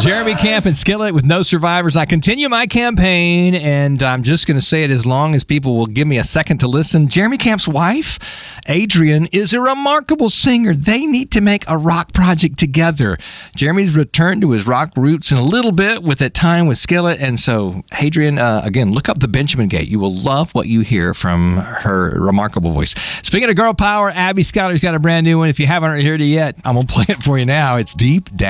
Jeremy Camp and Skillet with No Survivors. I continue my campaign, and I'm just going to say it as long as people will give me a second to listen. Jeremy Camp's wife, Adrian, is a remarkable singer. They need to make a rock project together. Jeremy's returned to his rock roots in a little bit with that time with Skillet, and so Adrian, again, look up the Benjamin Gate. You will love what you hear from her remarkable voice. Speaking of girl power, Abby Schuyler's got a brand new one. If you haven't heard it yet, I'm going to play it for you now. It's Deep Down.